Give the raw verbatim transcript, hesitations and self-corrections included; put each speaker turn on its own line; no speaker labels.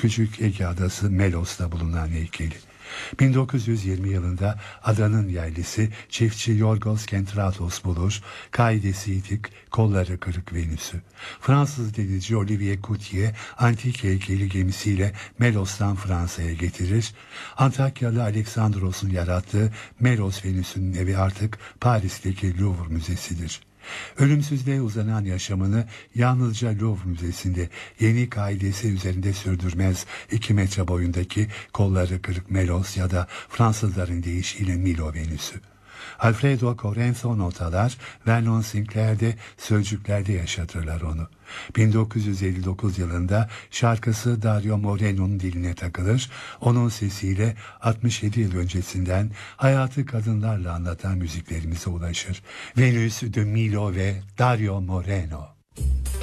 küçük Ege adası Melos'ta bulunan heykeli. bin dokuz yüz yirmi yılında adanın yerlisi çiftçi Yorgos Kentratos bulur, kaidesi itik, kolları kırık Venüs'ü. Fransız delici Olivier Coutier antik heykeli gemisiyle Melos'tan Fransa'ya getirir. Antakyalı Aleksandros'un yarattığı Melos Venüs'ünün evi artık Paris'teki Louvre Müzesi'dir. Ölümsüzlüğe uzanan yaşamını yalnızca Louvre Müzesi'nde yeni kaidesi üzerinde sürdürmez iki metre boyundaki kolları kırık Melos ya da Fransızların deyişiyle Milo Venüs'ü. Alfredo Corenso notalar, Vernon Sinclair'de sözcüklerde yaşatırlar onu. bin dokuz yüz elli dokuz yılında şarkısı Dario Moreno'nun diline takılır, onun sesiyle altmış yedi yıl öncesinden hayatı kadınlarla anlatan müziklerimize ulaşır. Venüs de Milo ve Dario Moreno.